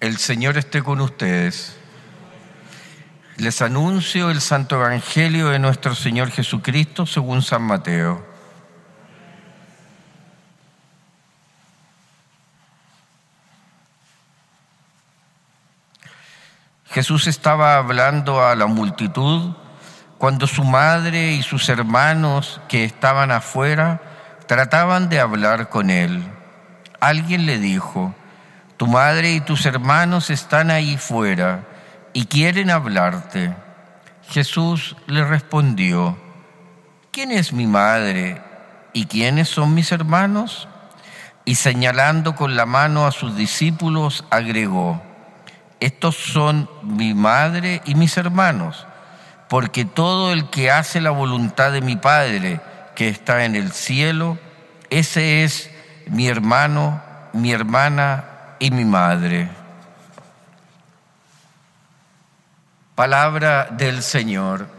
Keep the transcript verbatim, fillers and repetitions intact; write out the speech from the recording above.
El Señor esté con ustedes. Les anuncio el Santo Evangelio de nuestro Señor Jesucristo según San Mateo. Jesús estaba hablando a la multitud cuando su madre y sus hermanos que estaban afuera trataban de hablar con él. Alguien le dijo: tu madre y tus hermanos están ahí fuera y quieren hablarte. Jesús le respondió: ¿quién es mi madre y quiénes son mis hermanos? Y señalando con la mano a sus discípulos, agregó: estos son mi madre y mis hermanos, porque todo el que hace la voluntad de mi Padre que está en el cielo, ese es mi hermano, mi hermana y mi madre. Palabra del Señor.